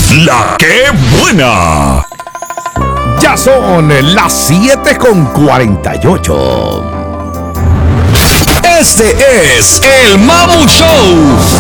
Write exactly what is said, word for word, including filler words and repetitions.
La que buena. Ya son las siete con cuarenta y ocho. Este es el Mamu Show.